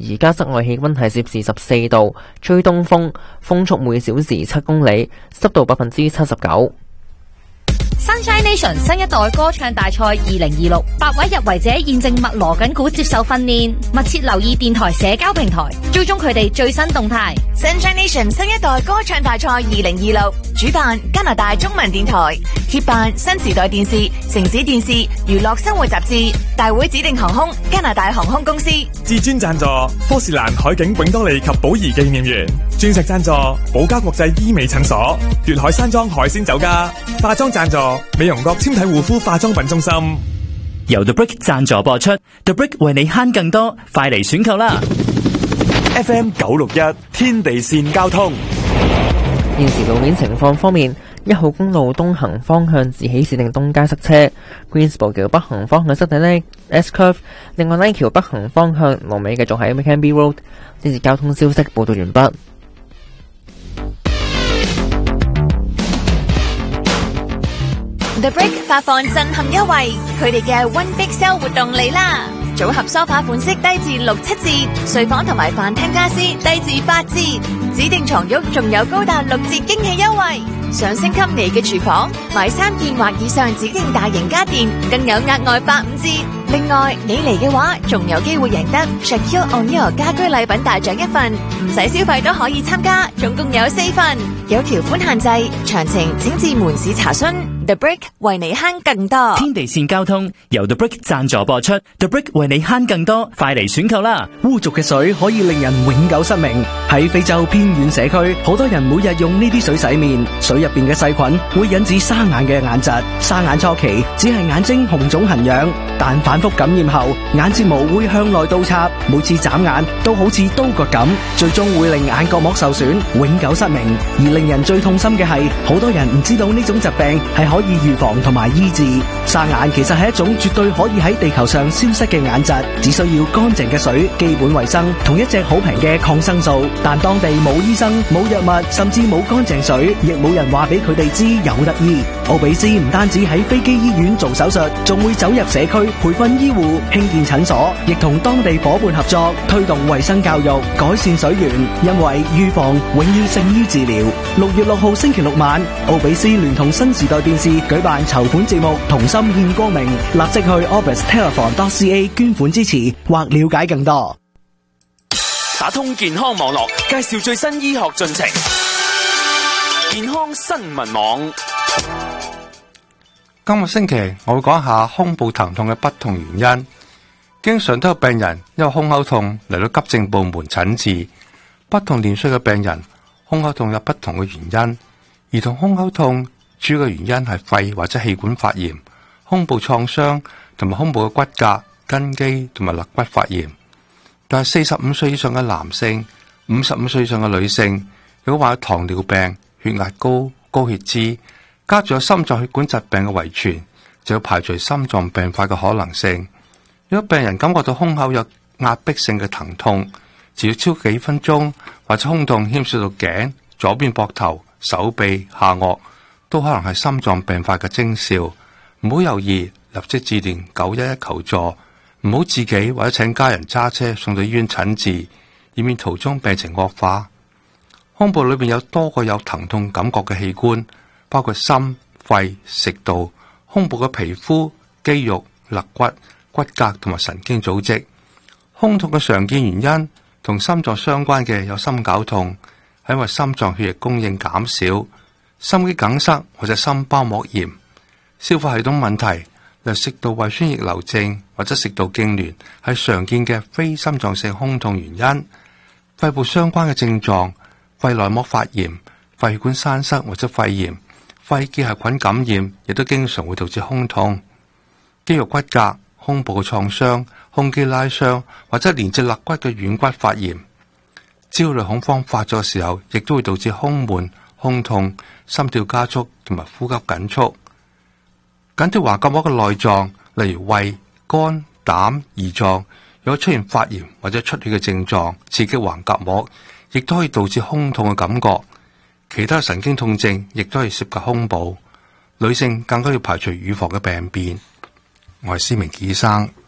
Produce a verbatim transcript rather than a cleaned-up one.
而家室外氣溫係攝氏十四度，吹東風，風速每小時七公里，濕度百分之七十九。 Sunshine Nation 新一代歌唱大賽二零二六，八位入圍者現正密鑼緊鼓接受訓練，密切留意電台社交平台，追蹤佢哋最新動態。 Sunshine Nation 新一代歌唱大賽二零二六，主辦加拿大中文電台，協辦新時代電視、城市電視、娛樂生活雜誌，大會指定航空加拿大航空公司， 至尊贊助科士蘭海景永多利及寶儀紀念園，鑽石贊助寶嘉國際醫美診所，粵海山莊海鮮酒家，化妝贊助美容國纖體護膚化妝品中心， 由 The Brick 贊助播出 ，The Brick 為你慳更多，快嚟選購啦 ！F M 九六一天地線交通， 現時路面情況方面，一號公路東行方向自喜士定東街塞車 ，Greensboro 橋北行方向塞底呢 S Curve， 另外拉橋北行方向龍尾繼續喺 McCanby Road。呢節交通消息報道完畢。 The Brick 發放震撼優惠，佢哋嘅 One Big Sale 活動嚟啦！組合梳化款式低至六七折，睡房同埋飯廳家私低至八折，指定床褥仲有高達六折驚喜優惠。想升級你嘅廚房，買三件或以上指定大型家電，更有額外八五折。另外，你嚟嘅話，仲有機會贏得 Shaquille O'Neal 家居禮品大獎一份，唔使消費都可以參加，總共有四份，有條款限制，詳情請至門市查詢。The Brick 為你慳更多。 天地線交通由 The Brick 贊助播出 ，The Brick 為你慳更多，快嚟選購啦！ 污濁嘅水可以令人永久失明。喺非洲偏遠社區，好多人每日用呢啲水洗面，水入邊嘅細菌會引致沙眼嘅眼疾。沙眼初期只係眼睛紅腫痕癢，但反覆感染後，眼睫毛會向內倒插，每次眨眼都好似刀割咁，最終會令眼角膜受損，永久失明。而令人最痛心嘅係，好多人唔知道呢種疾病係可以預防同埋醫治。沙眼其實係一種絕對可以喺地球上消失嘅眼疾，只需要乾淨嘅水、基本衛生同一隻好平嘅抗生素。但當地冇醫生、冇藥物，甚至冇乾淨水，亦冇人話俾佢哋知有得醫。奧比斯唔單止喺飛機醫院做手術，仲會走入社區培訓醫護、興建診所，亦同當地伙伴合作，推動衛生教育，改善水源。因為預防永遠勝於治療。六月六號星期六晚，奧比斯聯同新時代電視舉辦籌款節目，同心獻光明。立即去 orbis telephone dot c a 捐款支持或了解更多。 打通健康網絡，介紹最新醫學進程。健康新聞網。 今個星期我會講下胸部疼痛嘅不同原因。經常都有病人因為胸口痛嚟到急症部門診治。不同年歲嘅病人胸口痛有不同嘅原因。兒童胸口痛主要嘅原因係肺或者氣管發炎、胸部創傷同埋胸部嘅骨骼、根基同埋肋骨發炎。但係四十五歲以上嘅男性、五十五歲以上嘅女性，如果患有糖尿病、血壓高、高血脂，加上有心臟血管疾病嘅遺傳，就要排除心臟病發嘅可能性。如果病人感覺到胸口有壓迫性嘅疼痛，只要超過幾分鐘，或者胸痛牽涉到頸、左邊膊頭、手臂、下顎，都可能係心臟病發嘅徵兆。唔好猶豫，立即致電九一一求助。唔好自己或者請家人揸車送到醫院診治，以免途中病情惡化。胸部裏面有多個有疼痛感覺嘅器官，包括心、肺、食道、胸部嘅皮膚、肌肉、肋骨、骨骼同埋神經組織。胸痛嘅常見原因同心臟相關嘅有心絞痛，係因為心臟血液供應減少、心肌梗塞或者心包膜炎。消化系統問題，例如食道胃酸逆流症或者食道痙攣，係常見嘅非心臟性胸痛原因。肺部相關嘅症狀，肺內膜發炎、肺血管栓塞或者肺炎、肺結核菌感染，亦都經常會導致胸痛。肌肉骨骼、胸部嘅創傷、胸肌拉傷或者連接肋骨嘅軟骨發炎。焦慮恐慌發作嘅時候，亦都會導致胸悶、胸痛、心跳加速同埋呼吸緊促。緊貼橫膈膜嘅內臟，例如胃、肝、膽、胰臟，如果出現發炎或者出血嘅症狀，刺激橫膈膜，亦都可以導致胸痛嘅感覺。其他神經痛症亦都係涉及胸部。女性更加要排除預防嘅病變。我係施明傑醫生。